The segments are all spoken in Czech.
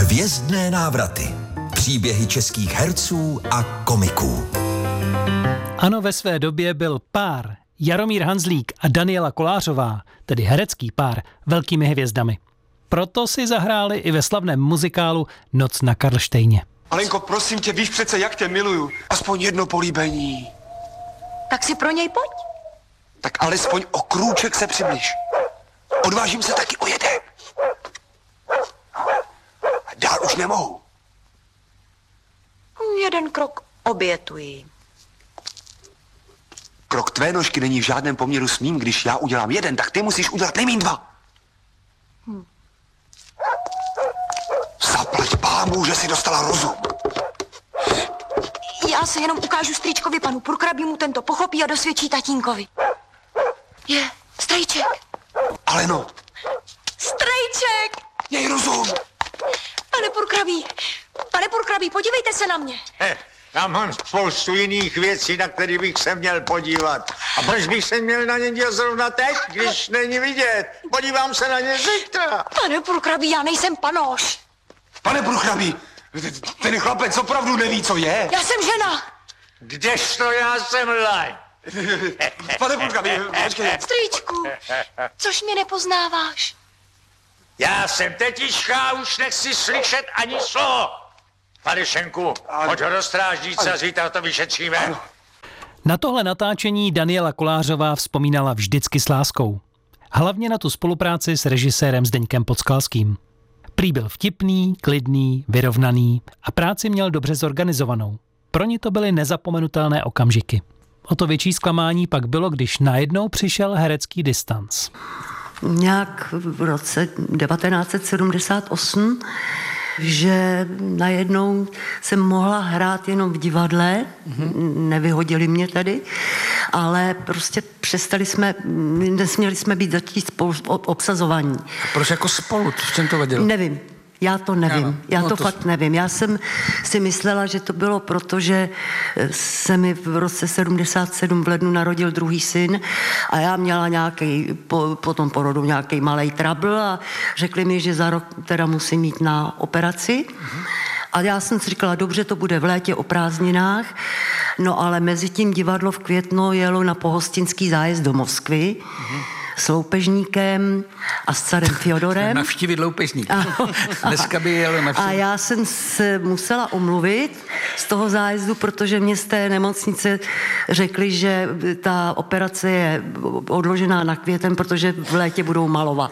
Hvězdné návraty. Příběhy českých herců a komiků. Ano, ve své době byl pár Jaromír Hanzlík a Daniela Kolářová, tedy herecký pár, velkými hvězdami. Proto si zahráli i ve slavném muzikálu Noc na Karlštejně. Alenko, prosím tě, víš přece, jak tě miluju. Aspoň jedno políbení. Tak si pro něj pojď. Tak alespoň o krůček se přibliž. Odvážím se taky o jeden. Dál už nemohu. Jeden krok obětuji. Krok tvé nožky není v žádném poměru s mým. Když já udělám jeden, tak ty musíš udělat nejmín dva. Zaplať pámu, že jsi dostala rozum. Já se jenom ukážu strýčkovi panu Purkrabímu, tento pochopí a dosvědčí tatínkovi. Je, strejček. Aleno. Strejček! Měj rozum. Pane Purkrabí, podívejte se na mě. Já mám spoustu jiných věcí, na které bych se měl podívat. A proč bych se měl na ně dělat zrovna teď, když není vidět? Podívám se na ně zítra. Pane Purkrabí, já nejsem panoš. Pane Purkrabí, ten chlapec opravdu neví, co je. Já jsem žena. Kdežto já jsem laň? Pane Purkrabí, počkej. Strýčku, což mě nepoznáváš. Já jsem tetička a už nechci slyšet ani slovo. Padešenku, pojď ho do strážnice a zítra to vyšetříme. Na tohle natáčení Daniela Kolářová vzpomínala vždycky s láskou. Hlavně na tu spolupráci s režisérem Zdeňkem Podskalským. Prý byl vtipný, klidný, vyrovnaný a práci měl dobře zorganizovanou. Pro ní to byly nezapomenutelné okamžiky. O to větší zklamání pak bylo, když najednou přišel herecký distanc. Nějak v roce 1978, že najednou jsem mohla hrát jenom v divadle, nevyhodili mě tady, ale prostě nesměli jsme být začít spolu obsazovaní. Proč jako spolu? V čem to vadilo? Nevím. Já to nevím. Fakt nevím. Já jsem si myslela, že to bylo proto, že se mi v roce 77 v lednu narodil druhý syn a já měla nějaký, po tom porodu nějaký malej trouble a řekli mi, že za rok teda musím jít na operaci. A já jsem si říkala, dobře, to bude v létě o prázdninách, no ale mezi tím divadlo v Květno jelo na pohostinský zájezd do Moskvy, s loupežníkem a s carem Fjodorem. Navštívit loupežník. Dneska by jelo navštívit. A já jsem se musela omluvit z toho zájezdu, protože mě z té nemocnice řekli, že ta operace je odložená na květen, protože v létě budou malovat.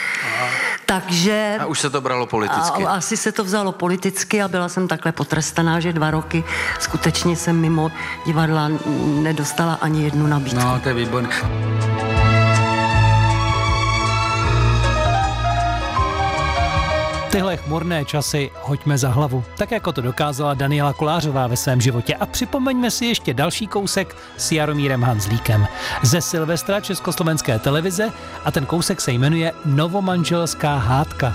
Takže... A už se to bralo politicky. Asi se to vzalo politicky a byla jsem takhle potrestaná, že 2 roky skutečně jsem mimo divadla nedostala ani jednu nabídku. No, to je výborné. Tyhle chmurné časy hoďme za hlavu, tak jako to dokázala Daniela Kolářová ve svém životě. A připomeňme si ještě další kousek s Jaromírem Hanzlíkem ze Silvestra Československé televize a ten kousek se jmenuje Novomanželská hádka.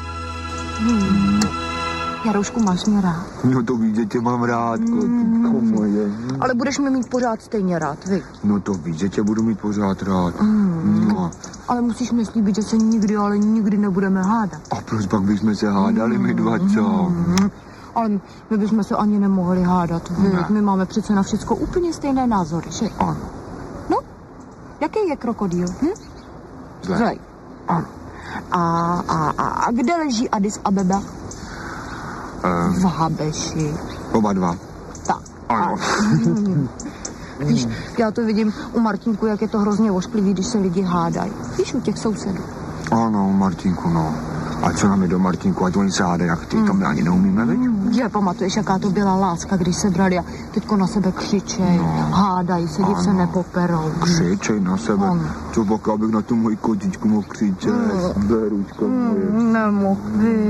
Jaroušku, máš mě rád. No to víš, že tě mám rád, kotíčko moje. Ale budeš mě mít pořád stejně rád, vy. No to víš, že tě budu mít pořád rád. Ale musíš mi slíbit, že se nikdy, ale nikdy nebudeme hádat. A proč pak bychom se hádali my dva, co? Ale my bychom se ani nemohli hádat, vy. Ne. My máme přece na všecko úplně stejné názory, že? Ano. No, jaký je krokodýl, Zle. Zlej. Ano. A kde leží Addis Abeba? V Habeši. Oba dva. Tak. Ano. Víš, já to vidím u Martinku, jak je to hrozně ošklivý, když se lidi hádají. Víš, u těch sousedů. Ano, Martinku, no. A co nám je do Martinku, ať oni se hádají jak ty, to my ani neumíme, veď? Je, pamatuješ, jaká to byla láska, když se brali a teďko na sebe křičej, hádají se, div se nepoperou. Křičej na sebe. Ano. Co pak, abych na tu moji kotičku mohl křičet? Beručko moje. Nemohl.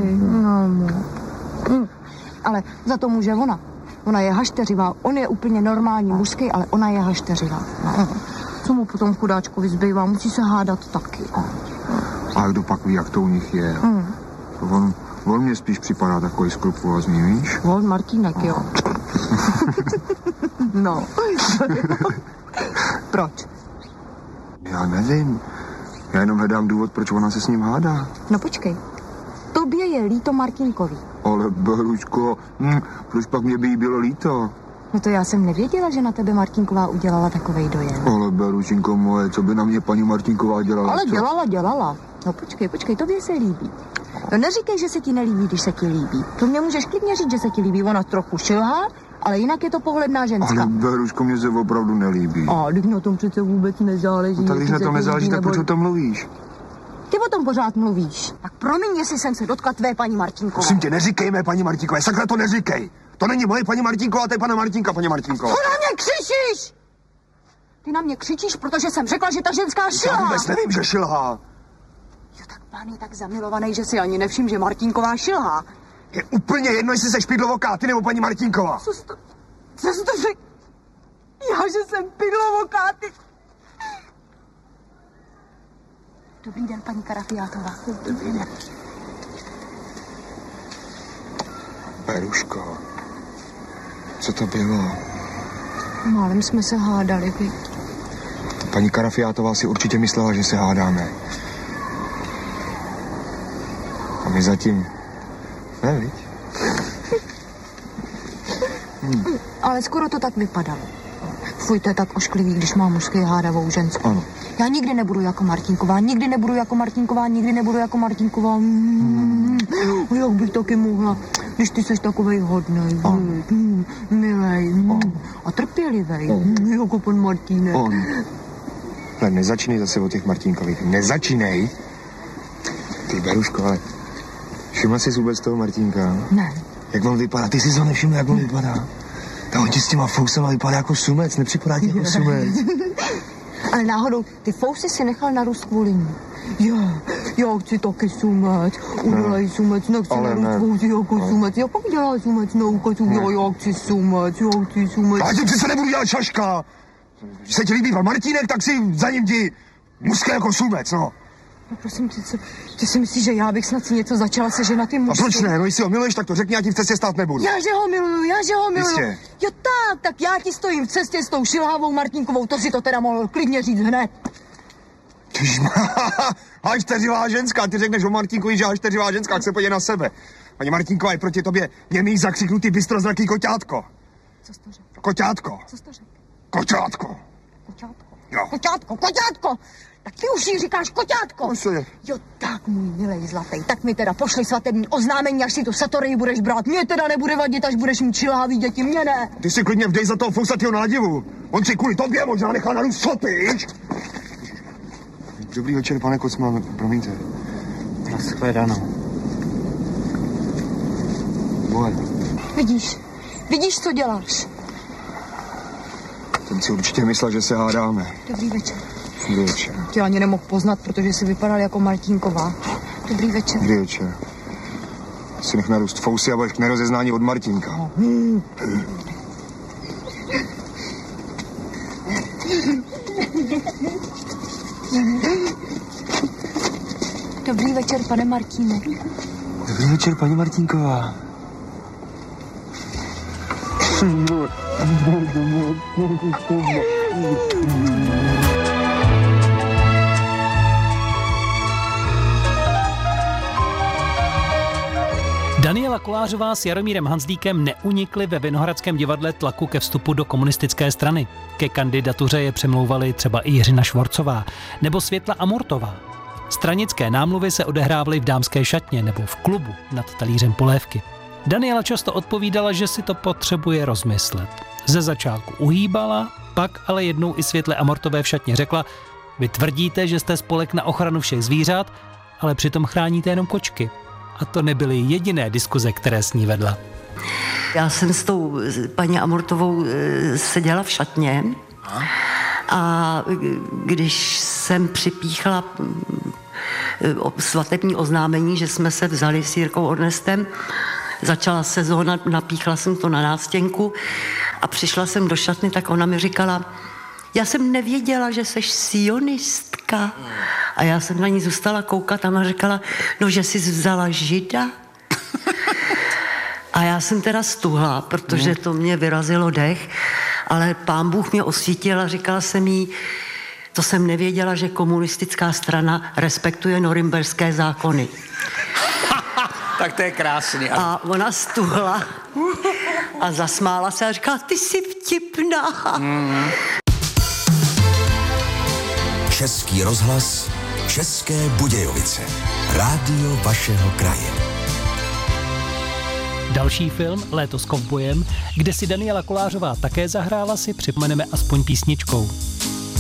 Ale za to může ona. Ona je hašteřivá. On je úplně normální mužský, ale ona je hašteřivá. Co mu potom chudáčkovi zbývá? Musí se hádat taky. A kdo pak ví, jak to u nich je? On mě spíš připadá takový skrupulózní, víš? On Martínek, jo. No. Proč? Já nevím. Já jenom hledám důvod, proč ona se s ním hádá. No počkej. Tobě je líto Martinkovi. Ale Beruško, proč pak mě by jí bylo líto? No to já jsem nevěděla, že na tebe Martinková udělala takovej dojem. Ale Berušinko moje, co by na mě paní Martinková dělala? Ale co? dělala. No počkej, tobě se líbí. No neříkej, že se ti nelíbí, když se ti líbí. To mě můžeš klidně říct, že se ti líbí. Ona trochu šilhá, ale jinak je to pohledná ženská. Ale Beruško, mě se opravdu nelíbí. A když na tom přece vůbec nezáleží. No, tak když na tom nezáleží, tak proč o tom mluvíš? Ty o tom pořád mluvíš. Tak promiň, jestli jsem se dotkla tvé paní Martinkové. Prosím tě, neříkej mé paní Martinkové, sakra to neříkej. To není moje paní Martinková, to je pana Martinka, paní Martinková. Co na mě křičíš? Ty na mě křičíš, protože jsem řekla, že ta ženská šilhá. Já vůbec nevím, že šilhá. Jo, tak pán je tak zamilovaný, že si ani nevšim, že Martinková šilhá. Je úplně jedno, jestli jsi špidlovoká, ty nebo paní Martinková. Co jsi to řekl? Já, že jsem pidlovoká, ty... Dobrý den, paní Karafiátová. Dobrý den. Beruško, co to bylo? Málem jsme se hádali, viď? Paní Karafiátová si určitě myslela, že se hádáme. A my zatím... Ne, viď? Ale skoro to tak vypadalo. Fuj, to je tak ošklivý, když má mužský hádavou ženskou. Ano. Já nikdy nebudu jako Martinková, nikdy nebudu jako Martinková. Jak bych taky mohla, když ty seš takovej hodnej, milej a trpělivej, jako pan Martínek. Ale nezačínej zase o těch Martinkových. Nezačínej. Ty Beruško, ale všimla jsi vůbec toho Martínka? Ne. Jak on vypadá? Ty jsi ho nevšiml, jak on vypadá? Ta on ti s těma fousama vypadá jako sumec, nepřipadá ti jako sumec. Ale náhodou, ty fousy si nechal narůst kvůli ní. Já chci taky sumec, udělej sumec, nechci narůst fousy jako sumec. Jak dělá sumec na ukazu, já chci sumec. Já ti přece nebudu dělat šaška. Když se ti líbí pan Martínek, tak si za ním ti mužské jako sumec, no. No prosím, ty si myslíš, že já bych snad si něco začala seženat ty mužky? A proč ne? No jestli ho miluješ, tak to řekni, já ti v cestě stát nebudu. Já že ho miluju. Jistě. Jo tak já ti stojím v cestě s tou šilhavou Martinkovou, to si to teda mohl klidně říct hned. Hašteřivá ženská, ty řekneš o Martinkovi, že hašteřivá ženská, jak se podívej na sebe. Paní Martinková je proti tobě němý zakřiknutý bystrozraký koťátko. Co jsi to řekl? Koťátko. Co jsi to řekl? Koťátko. Jo. Koťátko. Tak ty už jí říkáš koťátko. Jo, tak můj milej zlatý, tak mi teda pošli svatební oznámení, až si tu satorii budeš brát. Mě teda nebude vadit, až budeš mít šilhavý děti, mě ne. Ty si klidně vdej za toho fousatýho nadivu. On si kvůli tobě možná nechal narůst šlopy, víš? Dobrý večer, pane Kocman, promiňte. Nashledanou. Bohe. Vidíš, co děláš? Ten si určitě myslel, že se hádáme. Dobrý večer. Dobrý večer. Tě ani nemohl poznat, protože jsi vypadal jako Martinková. Dobrý večer. Dobrý večer. Si nech narůst fousy a budeš k nerozeznání od Martinka. Dobrý večer, pane Martínek. Dobrý večer, paní Martinková. Daniela Kolářová s Jaromírem Hanzlíkem neunikli ve Vinohradském divadle tlaku ke vstupu do komunistické strany. Ke kandidatuře je přemlouvali třeba i Jiřina Švorcová nebo Světla Amortová. Stranické námluvy se odehrávaly v dámské šatně nebo v klubu nad talířem polévky. Daniela často odpovídala, že si to potřebuje rozmyslet. Ze začátku uhýbala, pak ale jednou i Světle Amortové v šatně řekla: vy tvrdíte, že jste spolek na ochranu všech zvířat, ale přitom chráníte jenom kočky. A to nebyly jediné diskuze, které s ní vedla. Já jsem s tou paní Amortovou seděla v šatně a když jsem připíchla svatební oznámení, že jsme se vzali s Jirkou Ornestem, začala sezóna, napíchla jsem to na nástěnku a přišla jsem do šatny, tak ona mi říkala: já jsem nevěděla, že seš sionistka. A já jsem na ní zůstala koukat a ona říkala: no, že jsi vzala Žida. A já jsem teda stuhla, protože to mě vyrazilo dech, ale Pán Bůh mě osvítil a říkala jsem jí: to jsem nevěděla, že komunistická strana respektuje norimberské zákony. Tak to je krásný. A ona stuhla a zasmála se a říkala, ty jsi vtipná. Český rozhlas, České Budějovice. Rádio vašeho kraje. Další film, Léto s kovbojem, kde si Daniela Kolářová také zahrála, si připomeneme aspoň písničkou.